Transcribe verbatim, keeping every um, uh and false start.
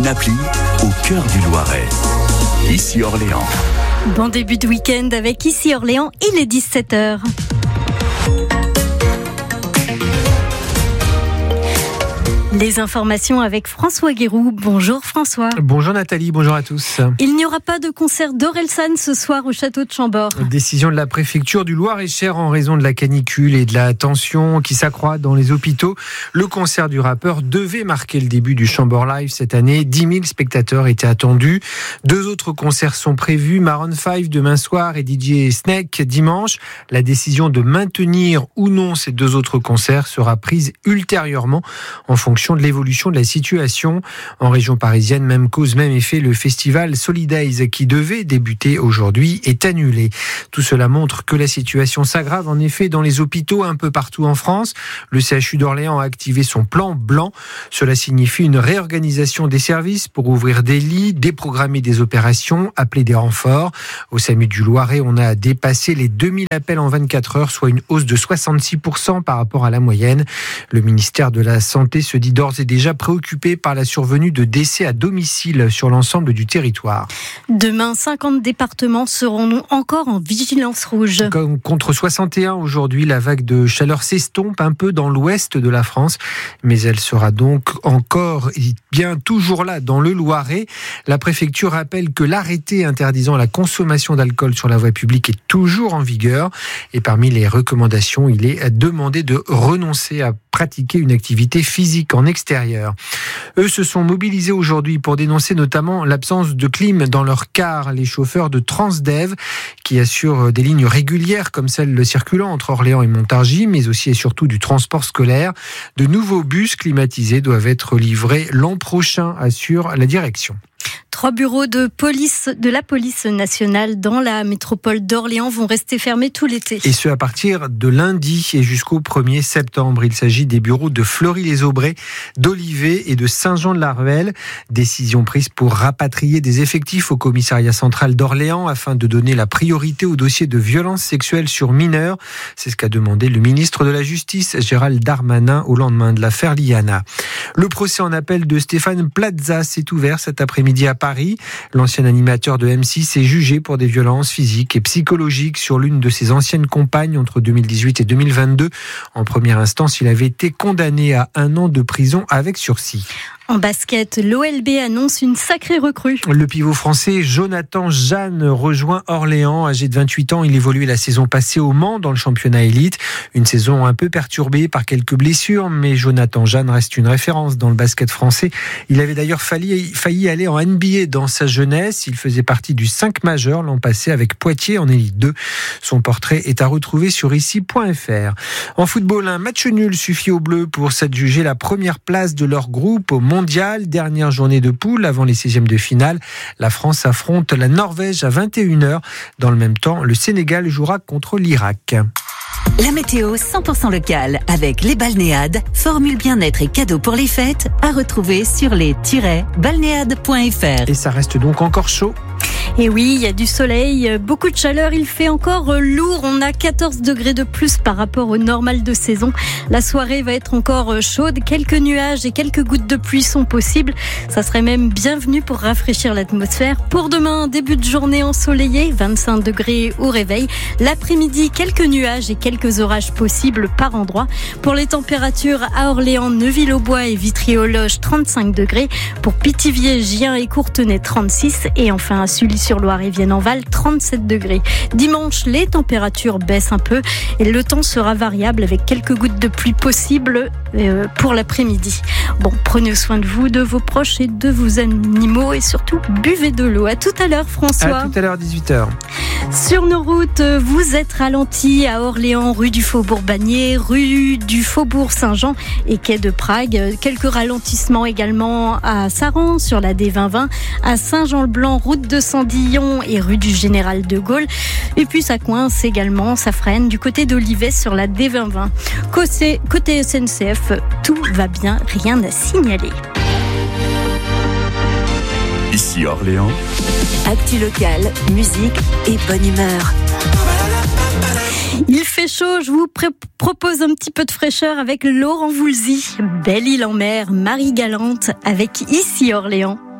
une appli au cœur du Loiret. Ici Orléans. Bon début de week-end avec Ici Orléans, il est dix-sept heures. Les informations avec François Guéroux. Bonjour François. Bonjour Nathalie, bonjour à tous. Il n'y aura pas de concert d'Orelsan ce soir au château de Chambord. Décision de la préfecture du Loir-et-Cher en raison de la canicule et de la tension qui s'accroît dans les hôpitaux. Le concert du rappeur devait marquer le début du Chambord Live cette année. dix mille spectateurs étaient attendus. Deux autres concerts sont prévus, Maroon cinq demain soir et D J Snake dimanche. La décision de maintenir ou non ces deux autres concerts sera prise ultérieurement en fonction de l'évolution de la situation. En région parisienne, même cause, même effet, le festival Solidays qui devait débuter aujourd'hui est annulé. Tout cela montre que la situation s'aggrave en effet dans les hôpitaux un peu partout en France. Le C H U d'Orléans a activé son plan blanc. Cela signifie une réorganisation des services pour ouvrir des lits, déprogrammer des opérations, appeler des renforts. Au SAMU du Loiret, on a dépassé les deux mille appels en vingt-quatre heures, soit une hausse de soixante-six pour cent par rapport à la moyenne. Le ministère de la Santé se dit d'ores et déjà préoccupé par la survenue de décès à domicile sur l'ensemble du territoire. Demain, cinquante départements seront encore en vigilance rouge. Comme contre soixante et un aujourd'hui, la vague de chaleur s'estompe un peu dans l'ouest de la France, mais elle sera donc encore bien toujours là dans le Loiret. La préfecture rappelle que l'arrêté interdisant la consommation d'alcool sur la voie publique est toujours en vigueur et parmi les recommandations, il est demandé de renoncer à pratiquer une activité physique en extérieur. Eux se sont mobilisés aujourd'hui pour dénoncer notamment l'absence de clim dans leur car. Les chauffeurs de Transdev qui assurent des lignes régulières comme celle circulant entre Orléans et Montargis, mais aussi et surtout du transport scolaire. De nouveaux bus climatisés doivent être livrés l'an prochain, assure la direction. Trois bureaux de police de la police nationale dans la métropole d'Orléans vont rester fermés tout l'été. Et ce à partir de lundi et jusqu'au premier septembre. Il s'agit des bureaux de Fleury-les-Aubrais, d'Olivet et de Saint-Jean-de-Larvel. Décision prise pour rapatrier des effectifs au commissariat central d'Orléans afin de donner la priorité aux dossiers de violences sexuelles sur mineurs. C'est ce qu'a demandé le ministre de la Justice, Gérald Darmanin, au lendemain de l'affaire Liana. Le procès en appel de Stéphane Plaza s'est ouvert cet après-midi à Paris. L'ancien animateur de M six est jugé pour des violences physiques et psychologiques sur l'une de ses anciennes compagnes entre deux mille dix-huit et deux mille vingt-deux. En première instance, il avait été condamné à un an de prison avec sursis. En basket, l'O L B annonce une sacrée recrue. Le pivot français Jonathan Jeanne rejoint Orléans. Âgé de vingt-huit ans, il évoluait la saison passée au Mans dans le championnat élite. Une saison un peu perturbée par quelques blessures, mais Jonathan Jeanne reste une référence dans le basket français. Il avait d'ailleurs failli, failli aller en N B A dans sa jeunesse. Il faisait partie du cinq majeur l'an passé avec Poitiers en élite deux. Son portrait est à retrouver sur ici point f r. En football, un match nul suffit aux Bleus pour s'adjuger la première place de leur groupe au mondial. Dernière journée de poule avant les seizièmes de finale. La France affronte la Norvège à vingt et une heures. Dans le même temps, le Sénégal jouera contre l'Irak. La météo cent pour cent locale avec les balnéades, formule bien-être et cadeaux pour les fêtes à retrouver sur les tiret balnéades point f r. Et ça reste donc encore chaud. Et oui, il y a du soleil, beaucoup de chaleur, il fait encore lourd. On a quatorze degrés de plus par rapport au normal de saison. La soirée va être encore chaude, quelques nuages et quelques gouttes de pluie sont possibles. Ça serait même bienvenu pour rafraîchir l'atmosphère. Pour demain, début de journée ensoleillée, vingt-cinq degrés au réveil. L'après-midi, quelques nuages et quelques orages possibles par endroit. Pour les températures à Orléans, Neuville-aux-Bois et Vitry-aux-Loges, trente-cinq degrés. Pour Pithiviers, Gien et Courtenay, trente-six. Et enfin à Sully-sur-Loire et Vienne-en-Val, trente-sept degrés. Dimanche, les températures baissent un peu et le temps sera variable avec quelques gouttes de pluie possibles euh, pour l'après-midi. Bon, prenez soin de vous, de vos proches et de vos animaux et surtout buvez de l'eau. À tout à l'heure, François. À tout à l'heure, dix-huit heures. Sur nos routes, vous êtes ralentis à Orléans, rue du Faubourg-Bagné, rue du Faubourg Saint-Jean et quai de Prague. Quelques ralentissements également à Saran sur la D vingt vingt, à Saint-Jean-le-Blanc, route de Sandillon et rue du Général de Gaulle. Et puis ça coince également, ça freine du côté d'Olivet sur la D vingt vingt. Côté, côté S N C F, tout va bien, rien à signaler. Ici Orléans. Actu locale, musique et bonne humeur. Il fait chaud, je vous pré- propose un petit peu de fraîcheur avec Laurent Voulzy. Belle île en mer, Marie Galante avec Ici Orléans.